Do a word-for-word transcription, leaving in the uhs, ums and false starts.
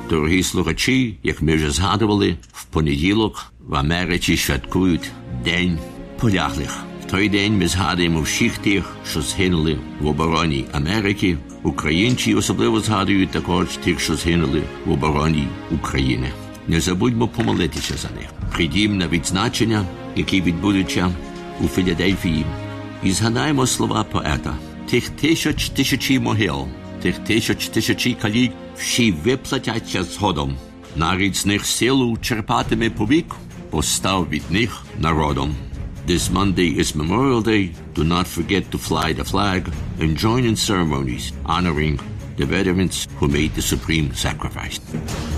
Дорогі слухачі, як ми вже згадували, в понеділок в Америці святкують День поляглих. В той день ми згадуємо всіх тих, що згинули в обороні Америки. Українці особливо згадують також тих, що згинули в обороні України. Не забудьмо помолитися за них. Прийдімо на відзначення, які відбудуться у Філадельфії. І згадаємо слова поета. Тих тисяч тисячі могил, тих тисяч тисячі калік, всі виплатяться згодом. Нарід з них силу черпатиме повік, постав від них народом. This Monday is Memorial Day. Do not forget to fly the flag and join in ceremonies honoring the veterans who made the supreme sacrifice.